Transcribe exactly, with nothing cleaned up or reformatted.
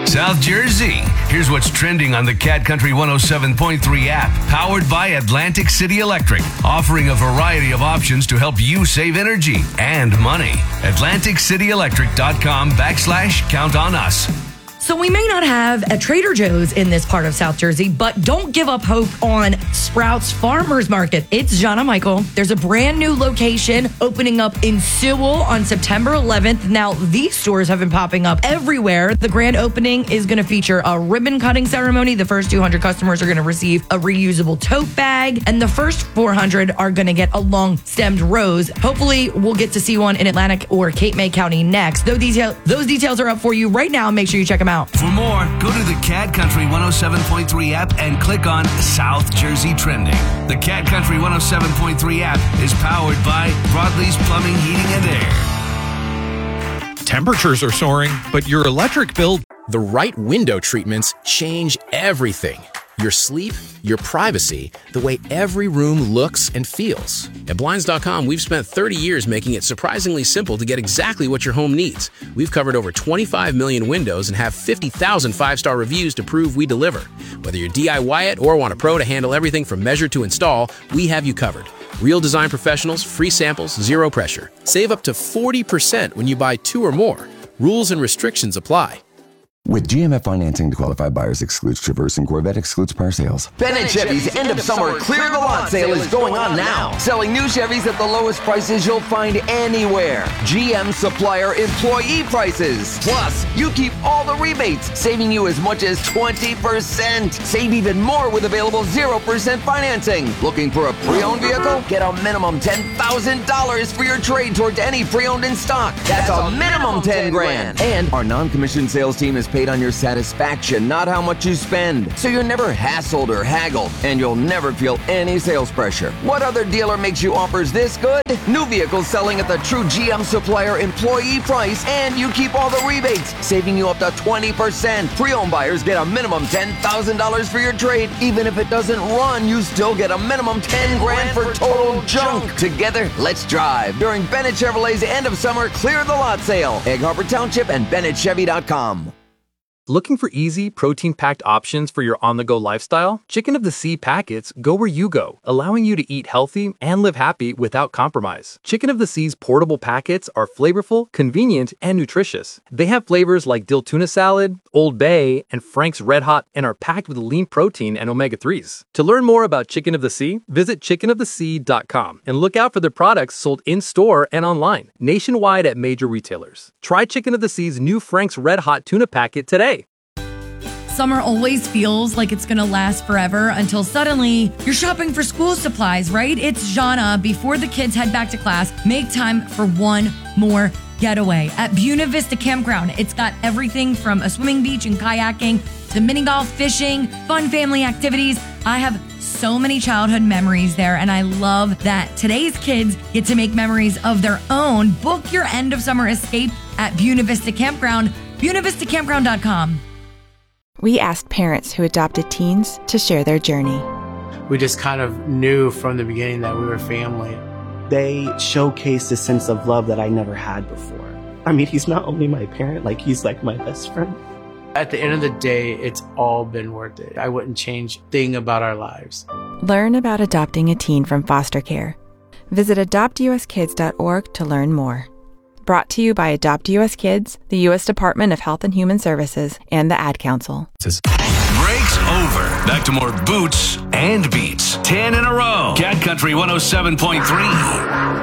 South Jersey. Here's what's trending on the Cat Country one oh seven point three app, powered by Atlantic City Electric, offering a variety of options to help you save energy and money. Atlantic City Electric dot com backslash count on us. So we may not have a Trader Joe's in this part of South Jersey, but don't give up hope on Sprouts Farmers Market. It's Jana Michael. There's a brand new location opening up in Sewell on September eleventh. Now, these stores have been popping up everywhere. The grand opening is going to feature a ribbon cutting ceremony. The first two hundred customers are going to receive a reusable tote bag, and the first four hundred are going to get a long-stemmed rose. Hopefully, we'll get to see one in Atlantic or Cape May County next. Those, detail, those details are up for you right now. Make sure you check them out. For more, go to the Cat Country one oh seven point three app and click on South Jersey Trending. The Cat Country one oh seven point three app is powered by Broadlee's Plumbing, Heating, and Air. Temperatures are soaring, but your electric bill... The right window treatments change everything. Your sleep, your privacy, the way every room looks and feels. At Blinds dot com, we've spent thirty years making it surprisingly simple to get exactly what your home needs. We've covered over twenty-five million windows and have fifty thousand five-star reviews to prove we deliver. Whether you're D I Y it or want a pro to handle everything from measure to install, we have you covered. Real design professionals, free samples, zero pressure. Save up to forty percent when you buy two or more. Rules and restrictions apply. With G M F financing to qualified buyers excludes Traverse and Corvette excludes prior sales. Bennett Chevy's end of summer clear the lot sale is going on now. Selling new Chevys at the lowest prices you'll find anywhere. G M supplier employee prices. Plus, you keep all the rebates, saving you as much as twenty percent. Save even more with available zero percent financing. Looking for a pre-owned vehicle? Get a minimum ten thousand dollars for your trade towards any pre-owned in stock. That's a minimum ten grand. And our non-commissioned sales team is paid on your satisfaction, not how much you spend. So you're never hassled or haggled, and you'll never feel any sales pressure. What other dealer makes you offers this good? New vehicles selling at the true G M supplier employee price, and you keep all the rebates, saving you up to twenty percent. Pre-owned buyers get a minimum ten thousand dollars for your trade. Even if it doesn't run, you still get a minimum ten grand for total junk. Together, let's drive during Bennett Chevrolet's end of summer clear the lot sale. Egg Harbor Township and Bennett Chevy dot com. Looking for easy, protein-packed options for your on-the-go lifestyle? Chicken of the Sea packets go where you go, allowing you to eat healthy and live happy without compromise. Chicken of the Sea's portable packets are flavorful, convenient, and nutritious. They have flavors like dill tuna salad, Old Bay, and Frank's Red Hot, and are packed with lean protein and omega threes. To learn more about Chicken of the Sea, visit chicken of the sea dot com and look out for their products sold in-store and online, nationwide at major retailers. Try Chicken of the Sea's new Frank's Red Hot tuna packet today. Summer always feels like it's going to last forever until suddenly you're shopping for school supplies, right? It's Jana. Before the kids head back to class, make time for one more getaway at Buena Vista Campground. It's got everything from a swimming beach and kayaking to mini golf, fishing, fun family activities. I have so many childhood memories there, and I love that today's kids get to make memories of their own. Book your end of summer escape at Buena Vista Campground, buena vista campground dot com. We asked parents who adopted teens to share their journey. We just kind of knew from the beginning that we were family. They showcased a sense of love that I never had before. I mean, he's not only my parent, like he's like my best friend. At the end of the day, it's all been worth it. I wouldn't change a thing about our lives. Learn about adopting a teen from foster care. Visit adopt u s kids dot org to learn more. Brought to you by Adopt U S Kids, the U S Department of Health and Human Services, and the Ad Council. Break's over. Back to more boots and beats. Ten in a row. Cat Country one oh seven point three.